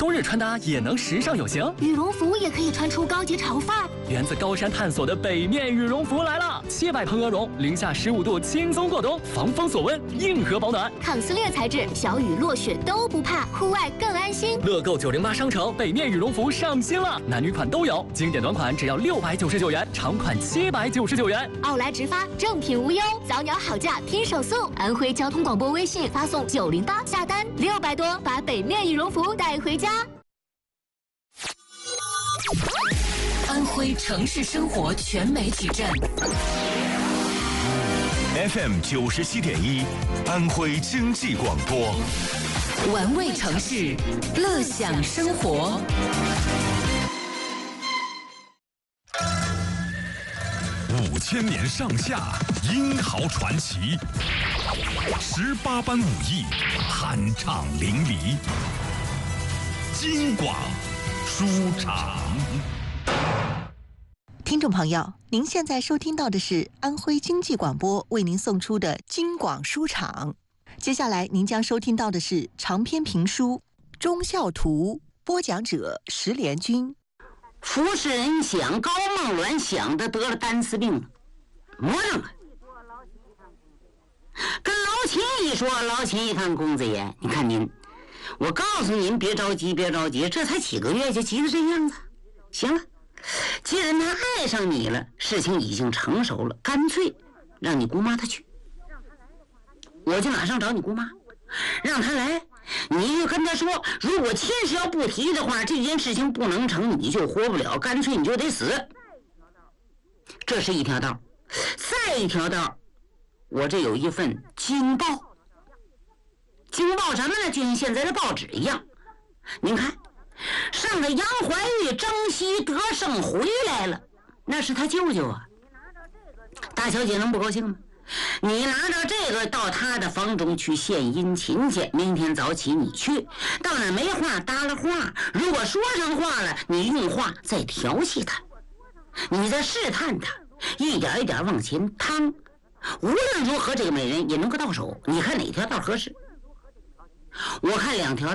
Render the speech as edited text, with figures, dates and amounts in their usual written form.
冬日穿搭也能时尚有型， 羽绒服也可以穿出高级潮范儿。 源自高山探索的北面羽绒服来了，700蓬鹅绒，零下15度轻松过冬，防风锁温，硬核保暖， 抗撕裂材质，小雨落雪都不怕，户外更安心。 乐购908商城北面羽绒服上新了，男女款都有，经典短款只要699元，长款799元。 奥莱直发，正品无忧，早鸟好价拼手速。安徽交通广播微信发送908下单，600多把北面羽绒服带回家。 安徽城市生活全媒体站 FM 97.1，安徽经济广播， 玩味城市，乐享生活。 5000年上下，英豪传奇，18般武艺，酣畅淋漓。京广书场。 听众朋友，您现在收听到的是安徽经济广播为您送出的京广书场。接下来您将收听到的是长篇评书《忠孝图》，播讲者石连军。 服侍人想高梦鸾想的得了单丝病了，魔怔了。跟老秦一说，老秦一看公子爷，你看您，我告诉您别着急，别着急，这才几个月就急得这样子。行了，既然他爱上你了，事情已经成熟了，干脆让你姑妈她去，我就马上找你姑妈，让她来。你就跟他说，如果亲事要不提的话，这件事情不能成，你就活不了，干脆你就得死。这是一条道。再一条道，我这有一份京报。京报什么呢？就像现在的报纸一样。您看，上个杨怀玉征西得胜回来了，那是他舅舅啊。大小姐能不高兴吗？你拿着这个到他的房中去献殷勤去，明天早起你去，到那没话搭了话，如果说上话了，你用话再调戏他，你再试探他，一点一点往前趟，无论如何这个美人也能够到手。你看哪条道合适？我看2条